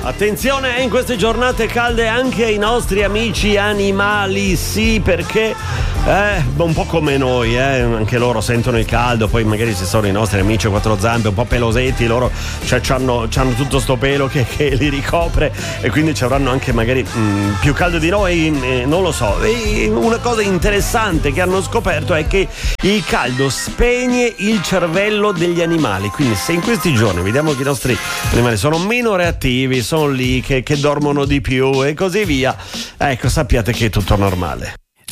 Attenzione in queste giornate calde anche ai nostri amici animali, sì, perché un po' come noi, anche loro sentono il caldo, poi magari se sono i nostri amici a quattro zampe, un po' pelosetti, loro c'hanno tutto sto pelo che li ricopre e quindi ci avranno anche magari più caldo di noi, non lo so. E una cosa interessante che hanno scoperto è che il caldo spegne il cervello degli animali, quindi se in questi giorni vediamo che i nostri animali sono meno reattivi, sono lì che dormono di più e così via, ecco, sappiate che è tutto normale.